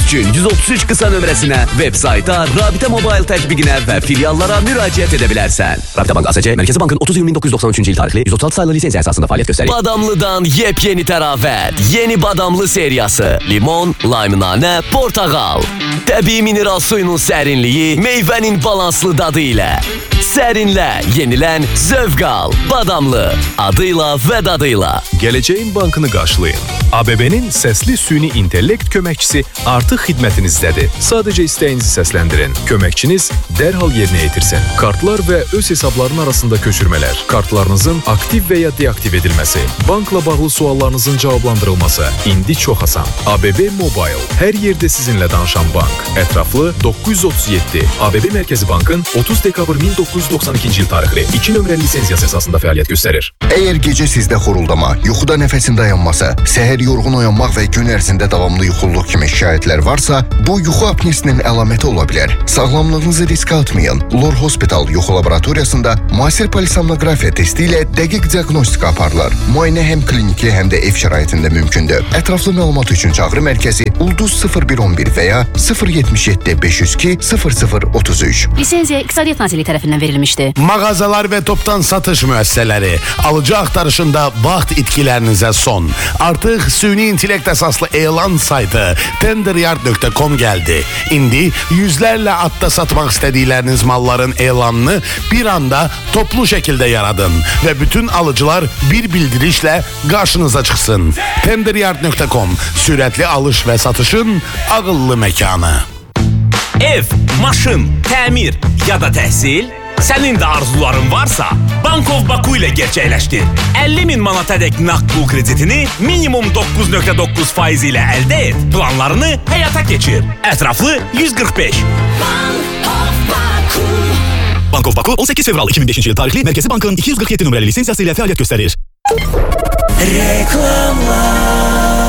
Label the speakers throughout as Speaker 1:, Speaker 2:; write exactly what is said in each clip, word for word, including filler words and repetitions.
Speaker 1: üçün yüz otuz üç qısa nömrəsinə, web sayta, Rabitə Mobile tətbiqinə və filiallara müraciət edə bilərsən. Rabitə Bank A S C, Mərkəzi Bankın otuz iyun min doqquz yüz doxsan üçüncü il tarixli yüz otuz altı sayılı lisenziya əsasında fəaliyyət göstərir. Badamlıdan yepyeni təravət, yeni badamlı seriyası, limon, laymunanə, portağal. Təbii mineral suyunun sərinliyi, meyvənin balanslı dadı ilə. Sərinlə, yenilən, zövq al. Badamlı, adıyla və dadıyla.
Speaker 2: Gələcəyin bankını qarşılayın. A B B-nin səsli süni intellekt köməkçisi artıq xidmətinizdədir. Sadəcə istəyinizi səsləndirin. Köməkçiniz dərhal yerinə yetirsin. Kartlar və öz hesabların arasında köçürmələr, kartlarınızın aktiv və ya deaktiv edilməsi, bankla bağlı suallarınızın cavablandırılması indi çox asan. A B B Mobile, hər yerdə sizinlə danışan bank. Ətraflı doqquz yüz otuz yeddi. A B B Mərkəzi Bankın otuz dekabr min doqquz yüz doxsan ikinci il tarixli iki nömrəli lisenziyası əsasında fəaliyyət göstərir.
Speaker 3: Əgər gecə sizdə xoruldama, yuxuda nəfəsin dayanması, səhər yorğun oyanmaq və gün ərzində davamlı yuxulluq kimi şikayətlər varsa, bu yuxu apnesinin əlaməti ola bilər. Sağlamlığınızı riskə atmayın. Lor Hospital yuxu laboratoriyasında müasir polisomnografiya testi ilə dəqiq diaqnostika aparılır. Müayinə həm kliniki, həm də ev şəraitində mümkündür. Ətraflı məlumat üçün çağrı mərkəzi Ulduz sıfır bir on bir və ya sıfır yetmiş yeddi beş yüz iki sıfır sıfır otuz üç.
Speaker 4: Lisenziya İqtisadiyyat Nazirliyi tərəfindən verilmişdi.
Speaker 5: Mağazalar və toptan satış müəssisələri, alıcı axtarışında vaxt itkilərinizə son. Artıq süni intellekt əsaslı elan saytı tenderyard nöqtə com gəldi. İndi yüzlərlə adda satmaq istədikləriniz malların elanını bir anda toplu şəkildə yaradın və bütün alıcılar bir bildirişlə qarşınıza çıxsın. tenderyard nöqtə com sürətli alış və satışın ağıllı məkanı.
Speaker 6: Ev, maşın, təmir ya da təhsil, sənin də arzuların varsa, Bankov Baku ilə gerçəkləşdir. əlli min manatadək nağd pul kreditini minimum doqquz nöqtə doqquz faiz ilə əldə et. Planlarını həyata keçir. Ətraflı yüz qırx beş.
Speaker 7: Bankov Baku on səkkiz fevral iki min beşinci il tarixli Mərkəzi Bankın iki yüz qırx yeddi nömrəli lisensiyası ilə fəaliyyət göstərir.
Speaker 8: Reklamlar.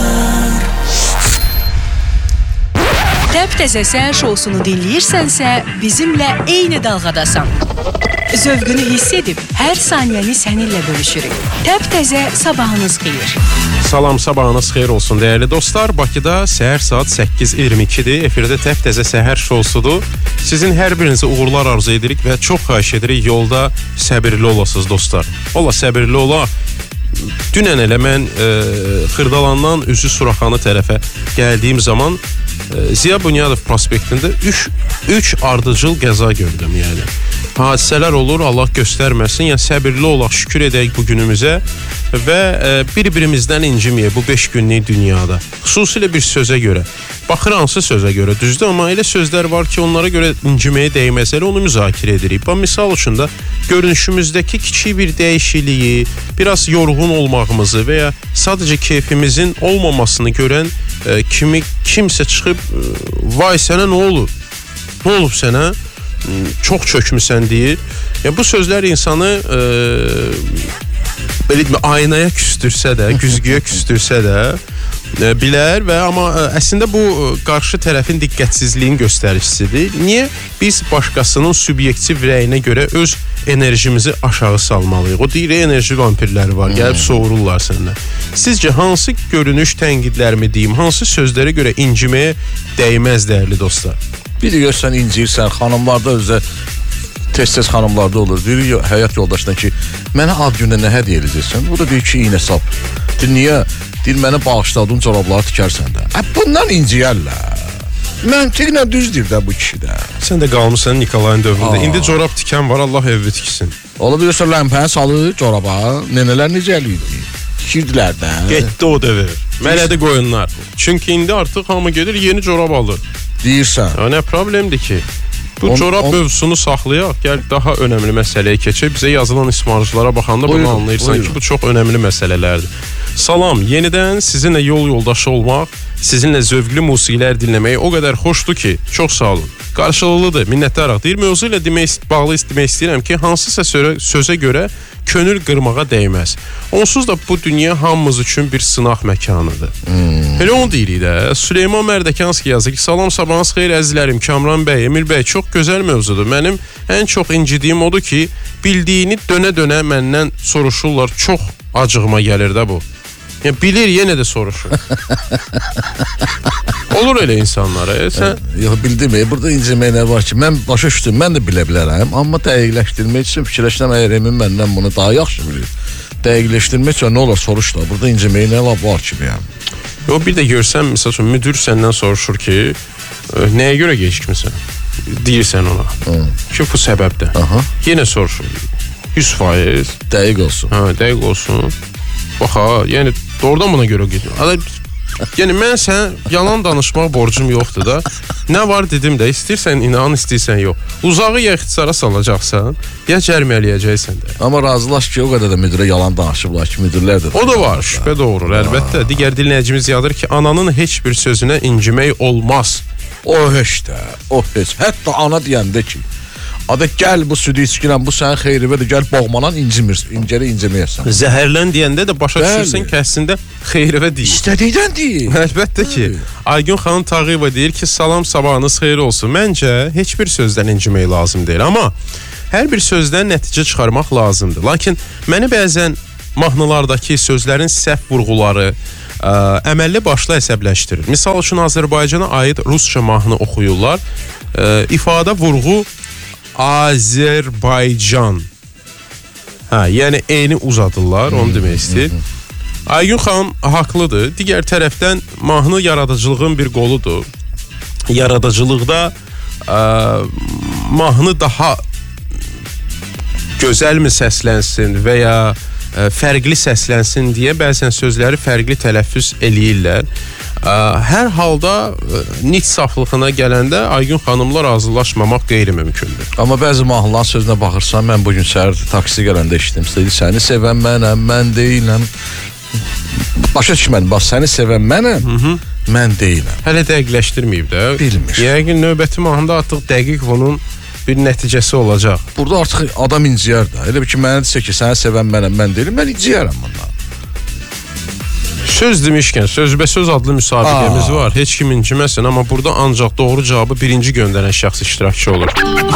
Speaker 9: Təptəzə səhər şousunu dinləyirsənsə, bizimlə eyni dalğadasan. Zövqünü hiss edib, hər saniyəni səninlə bölüşürük. Təptəzə sabahınız xeyir.
Speaker 10: Salam, sabahınız xeyir olsun dəyərli dostlar. Bakıda səhər saat səkkiz iyirmi ikidir. Efirdə Təptəzə səhər şousudur. Sizin hər birinizə uğurlar arzu edirik və çox xahiş edirik yolda səbirli olasınız dostlar. Ola səbirli ola. Dünən elə mən e, Xırdalandan Üzü Suraxanı tərəfə gəldiyim zaman e, Ziya Bunyadov prospektində üç ardıcıl qəza gördüm yəni. Hadisələr olur, Allah göstərməsin. Yəni səbirli olaq, şükür edək bu günümüzə və e, bir-birimizdən inciməyək bu beş günlük dünyada. Xüsusilə bir sözə görə. Baxır hansı sözə görə düzdür, amma elə sözlər var ki, onlara görə inciməyə dəyməz, elə onu müzakirə edirik. Bax, misal üçün da görünüşümüzdəki kiçik bir dəyişikliyi, biraz yorğun olmağımızı və ya sadəcə keyfimizin olmamasını görən e, kimi kimsə çıxıb, e, vay sənə nə olur? Nə olub sənə? Çox çökmüsən deyir. Ya bu sözlər insanı e, belə deyim, aynaya küstürsə də, güzgüyə küstürsə də e, bilər və amma e, əslində bu qarşı tərəfin diqqətsizliyin göstəricisidir. Niyə biz başqasının subyektiv rəyinə görə öz enerjimizi aşağı salmalıyıq? O deyir, enerji vampirləri var, gəlib soğururlar səndən. Sizcə hansı görünüş tənqidlərimi deyim, hansı sözlərə görə inciməyə dəyməz dəyərli dostlar?
Speaker 11: Bir də görsən incirsən, xanımlarda özə tez-tez xanımlarda olur. Deyir həyat yoldaşına ki, mənə ad günə nə hədiyyə edəcəksən? Bu da deyir ki, iynə sap. Deyir, niyə? Deyir, mənə bağışladığın corabları tikərsən də. Ə, bundan inciyərlər. Məntiqlə düz deyir də bu kişi də.
Speaker 10: Sən də qalmışsan Nikolayın dövründə. İndi corab tikən var, Allah evi tiksin.
Speaker 11: Ola bilirsən, ləmpəni salır coraba. Nənələr necə əliydi? Tikirdilər də.
Speaker 10: Getdi o dövr. Mələdi qoyunlar. Çünki indi artıq hamı gedir, yeni corab alır.
Speaker 11: Deyirsən.
Speaker 10: Ya nə problemdir ki? Bu on, corab on... mövzusunu saxlayaq, gəl daha önəmli məsələyə keçək. Bizə yazılan ismarıcılara baxanda bunu anlayırsan buyurun. Ki, bu çox önəmli məsələlərdir. Salam, yenidən sizinlə yol yoldaşı olmaq, sizinlə zövqlü musiqilər dinləmək o qədər xoşdur ki, çox sağ olun. Qarşılıqlıdır, minnətdarıq. Deyir, mövzu ilə demək, bağlı demək istəyirəm ki, hansısa sözə görə könül qırmağa dəyməz. Onsuz da bu dünya hamımız üçün bir sınaq məkanıdır. Hmm. Elə onu deyirik də. Süleyman Mərdəkanski yazır ki, salam, sabahınız xeyir əzizlərim, Kamran bəy, Emil bəy, çox gözəl mövzudur. Mənim ən çox incidiyim odur ki, bildiyini dönə-dönə məndən soruşurlar, çox acığıma gəlir də bu. Ya bilir, yenə də soruşur. Olur elə insanlara. E, sən...
Speaker 11: Yox, bildim. E, burada incəmək nə var ki, mən başa düşdüm, mən də bilə bilərəm. Amma dəqiqləşdirmək üçün fikirləşdim, əgər Emin məndən bunu daha yaxşı bilir. Dəqiqləşdirmək üçün nə olar soruş da. Burada incəmək nə var ki, yəni.
Speaker 10: Yox, bir də görsən, misal üçün, müdür səndən soruşur ki, nəyə görə gecikmisən? Deyirsən ona. Hı. Ki, bu səbəbdir. Aha. Yenə soruşur. yüz faiz.
Speaker 11: Dəqiq olsun.
Speaker 10: Hə, dəqiq olsun. Bax ha, yəni doğrudan buna görə gedirəm. Yəni mən sən yalan danışmaq borcum yoxdur da. Nə var dedim də, istəyirsən inan, istəyirsən yox. Uzağı ya ixtisara salacaqsan, ya cərmələyəcəksən də.
Speaker 11: Amma razılaş ki, o qədər də müdürə yalan danışıblar ki, müdürlər də.
Speaker 10: O da var, şübhə doğurur, əlbəttə. Digər dinləyicimiz yazır ki, ananın heç bir sözünə incimək olmaz.
Speaker 11: O heç də, o heç. Hətta ana deyəndə ki, adə gəl bu südü içkirəm, bu sənin xeyribədir, gəl boğmanan incimir, incəli incəməyəsən.
Speaker 10: Zəhərlən deyəndə də başa düşürsən ki, əslində xeyrivə deyil.
Speaker 11: İstədikdən deyil.
Speaker 10: Əlbəttə ki. Aygün xanım Tağıyeva deyir ki, salam, sabahınız xeyir olsun. Məncə, heç bir sözdən incimək lazım deyil. Amma hər bir sözdən nəticə çıxarmaq lazımdır. Lakin məni bəzən mahnılardakı sözlərin səhv vurğuları, ə, əməlli başlı əsəbləşdirir. Misal üçün, Azərbaycana aid rusca mahnı oxuyurlar. Ə, ifadə vurğu Azərbaycan. Hə, yəni eyni uzadırlar, onu demək istəyir. Aygün xanım haqlıdır. Digər tərəfdən mahnı yaradıcılığın bir qoludur. Yaradıcılıqda ə, mahnı daha gözəlmi səslənsin və ya ə, fərqli səslənsin deyə bəzən sözləri fərqli tələffüz eləyirlər. Hər halda nit saflığına gələndə Aygün xanımla razılaşmamaq qeyri-mümkündür.
Speaker 11: Amma bəzi mahnıların sözünə baxırsan, mən bugün səhər taksi gələndə eşitdim. Səni sevən mənəm, mən deyiləm. Başa düşmədim, bax, səni sevən mənəm, Hı -hı. mən deyiləm.
Speaker 10: Hələ dəqiqləşdirməyib də.
Speaker 11: Bilmir.
Speaker 10: Yəqin növbəti mahnıda artıq dəqiq bunun bir nəticəsi olacaq.
Speaker 11: Burada artıq adam inciyər də. Elə bir ki, mənə desə ki, səni sevən mənəm, mən deyiləm, mən inciyərəm bundan.
Speaker 10: Söz demişkən, Sözbəsöz adlı müsabiqəmiz var. Heç kim inciməsin, amma burada ancaq doğru cavabı birinci göndərən şəxs iştirakçı olur.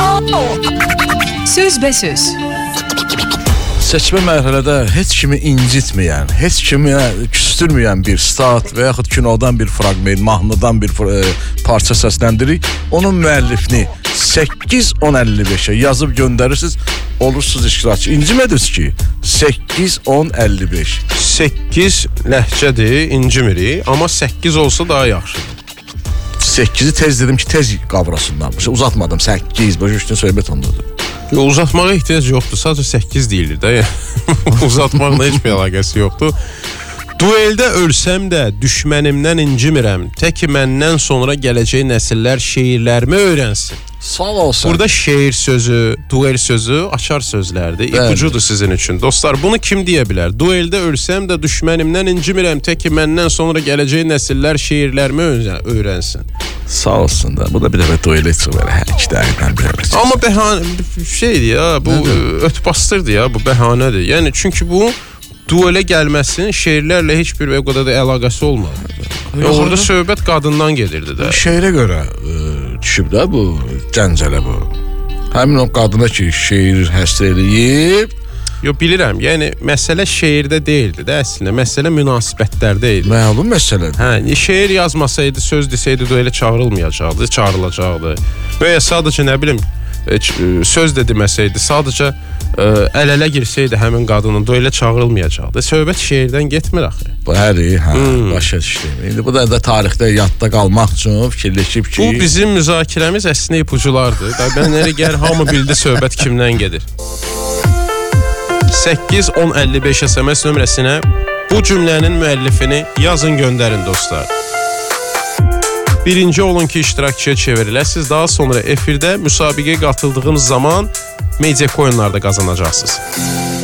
Speaker 9: Sözbəsöz.
Speaker 11: Seçmə mərhələdə heç kimi incitməyən, heç kimi küstürməyən bir stat və yaxud kinodan bir fraqment, mahnıdan bir e, parça səsləndirik. Onun müəllifini səkkiz on əlli beşə yazıb göndərirsiniz, olursunuz iştirakçı. İncimədiniz ki, səkkiz on əlli beş.
Speaker 10: səkkiz ləhcədir, incimirik, amma səkkiz olsa daha yaxşıdır.
Speaker 11: səkkizi tez dedim ki, tez qavrasınlar. Uzatmadım, səkkiz, başa düşdün, söhbət ondadır.
Speaker 10: Yo, uzatmağa ehtiyac yoxdur, sadəcə səkkiz deyilir də. Uzatmaqla heç bir əlaqəsi yoxdur. Dueldə ölsəm də düşmənimdən incimirəm. Təki məndən sonra gələcək nəsillər şeirlərimi öyrənsin.
Speaker 11: Sağ olsun.
Speaker 10: Burada şeir sözü, duel sözü açar sözlərdir. İpucudur sizin üçün. Dostlar, bunu kim deyə bilər? Dueldə ölsəm də düşmənimdən incimirəm. Təki məndən sonra gələcək nəsillər şeirlərimi öyrənsin.
Speaker 11: Sağ olsun da. Bu da bir dəfə duelə çıxır belə. Hər iki dəqiqdən bir dəfə.
Speaker 10: Amma bəhanə şeydir ya, bu öt bastırdır ya, bu bəhanədir. Yəni çünki bu duelə gəlməsin, şeirlərlə heç bir o qədər də əlaqəsi olmadı. Orada söhbət qadından gedirdi də.
Speaker 11: Şeirə görə ə, düşüb də bu gəncələ bu. Həmin o qadına ki, şeir həsr eləyib.
Speaker 10: Yo, bilirəm, yəni məsələ şeirdə deyildi də əslində, məsələ münasibətlərdə idi.
Speaker 11: Məlum məsələdir.
Speaker 10: Hə, şeir yazmasaydı, söz desəydi duelə çağırılmayacaqdı, çağrılacaqdı. Və ya sadəcə nə bilim, söz də deməsəydi, sadəcə əl-ələ girsəydi həmin qadının duelə çağırılmayacaqdı. Söhbət şeirdən getmir axı.
Speaker 11: Bu həri, hə, hmm. başa düşdüm. İndi bu da, da tarixdə yadda qalmaq üçün fikirləşib ki...
Speaker 10: Bu bizim müzakirəmiz əslində ipuculardır. Mən elə gəl, hamı bildi söhbət kimdən gedir. səkkiz on əlli beş S M S nömrəsinə bu cümlənin müəllifini yazın, göndərin dostlar. Birinci olun ki, iştirakçıya çeviriləsiniz. Daha sonra efirdə müsabiqəyə qatıldığınız zaman media coinlarda qazanacaqsınız.